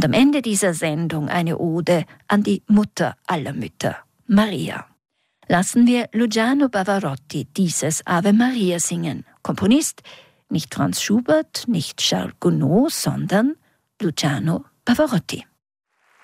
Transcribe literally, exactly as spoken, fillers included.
Und am Ende dieser Sendung eine Ode an die Mutter aller Mütter, Maria. Lassen wir Luciano Pavarotti dieses Ave Maria singen. Komponist nicht Franz Schubert, nicht Charles Gounod, sondern Luciano Pavarotti.